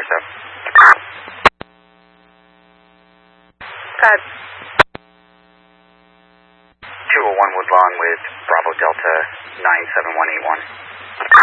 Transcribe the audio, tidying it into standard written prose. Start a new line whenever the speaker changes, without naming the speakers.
Corso.
Pat.
201 Woodlawn with Bravo Delta 97181.